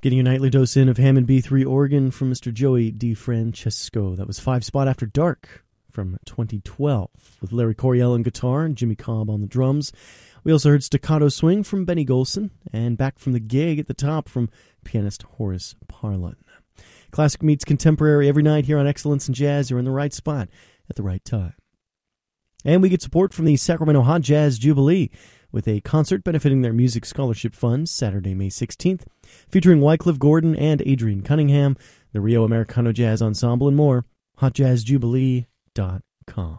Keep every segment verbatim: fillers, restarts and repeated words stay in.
Getting your nightly dose in of Hammond B three organ from Mister Joey DeFrancesco. That was Five Spot After Dark from twenty twelve with Larry Coryell on guitar and Jimmy Cobb on the drums. We also heard Staccato Swing from Benny Golson and Back from the Gig at the top from pianist Horace Parlan. Classic meets contemporary every night here on Excellence in Jazz. You're in the right spot at the right time. And we get support from the Sacramento Hot Jazz Jubilee with a concert benefiting their Music Scholarship Fund Saturday, May sixteenth, featuring Wycliffe Gordon and Adrian Cunningham, the Rio Americano Jazz Ensemble, and more. hot jazz jubilee dot com.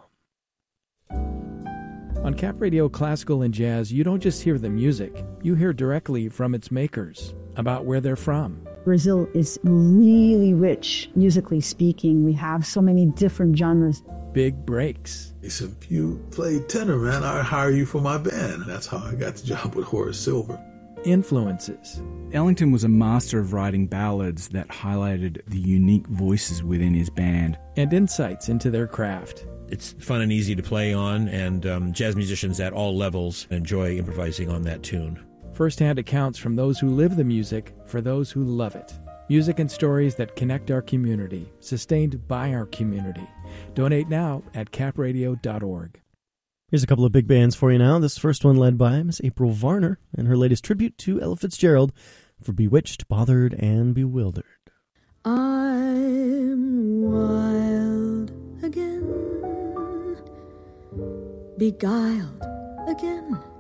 On Cap Radio Classical and Jazz, you don't just hear the music, you hear directly from its makers, about where they're from. Brazil is really rich, musically speaking. We have so many different genres. Big breaks. He said, if you play tenor, man, I'll hire you for my band. That's how I got the job with Horace Silver. Influences. Ellington was a master of writing ballads that highlighted the unique voices within his band. And insights into their craft. It's fun and easy to play on, and um, jazz musicians at all levels enjoy improvising on that tune. First-hand accounts from those who live the music for those who love it. Music and stories that connect our community, sustained by our community. Donate now at cap radio dot org. Here's a couple of big bands for you now. This first one led by Miss April Varner and her latest tribute to Ella Fitzgerald for Bewitched, Bothered, and Bewildered. I'm wild again, beguiled again.